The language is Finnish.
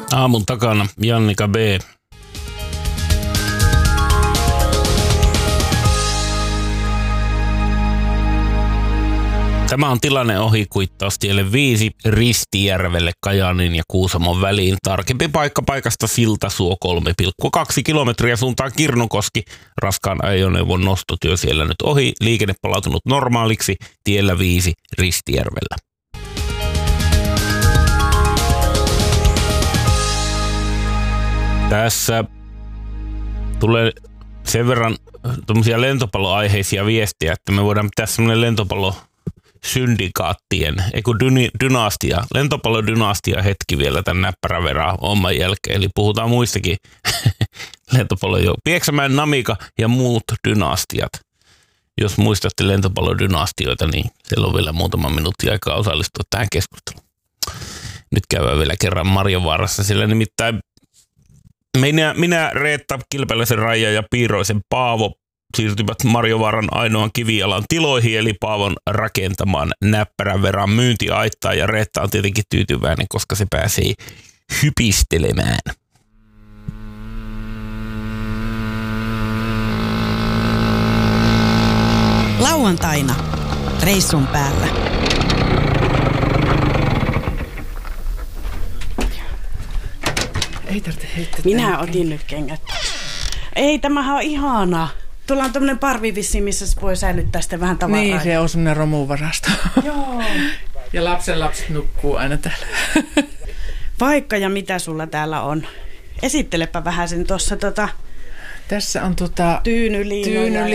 Aamun takana Jannika B. Tämä on tilanne ohikuittaustielle 5 Ristijärvelle Kajaanin ja Kuusamon väliin. Tarkempi paikka paikasta Siltasuo 3,2 kilometriä suuntaan Kirnukoski. Raskaan ajoneuvon nostotyö siellä nyt ohi. Liikenne palautunut normaaliksi tiellä 5 Ristijärvellä. Tässä tulee sen verran tuommoisia lentopalloaiheisia viestiä, että me voidaan pitää semmoinen lentopallosyndikaattien, dynastia, lentopallodynastia hetki vielä tämän näppäräverään homman jälkeen. Eli puhutaan muistakin lentopalloja. Pieksämäen Namika ja muut dynastiat. Jos muistatte lentopallodynastioita, niin siellä on vielä muutama minuutti aikaa osallistua tähän keskusteluun. Nyt käydään vielä kerran Marjovaarassa, sillä nimittäin minä, Reetta, Kilpeläisen Raija ja Piiroisen Paavo siirtyvät Marjovaaran ainoan kivijalan tiloihin, eli Paavon rakentamaan näppäräveran myyntiaittaa, ja Reetta on tietenkin tyytyväinen, koska se pääsee hypistelemään. Lauantaina reissun päällä. Ei tarvitse heittää. Minä otin nyt kengät. Ei, tämähän on ihana. Tuolla on tämmöinen parvi vissiin, missä voi säilyttää sitten vähän tavaraa. Niin, se on semmoinen romuvarasto. Joo. Ja lapset nukkuu aina täällä. Vaikka ja mitä sulla täällä on? Esittelepä vähän sen tuossa Tässä on tyynyliinoja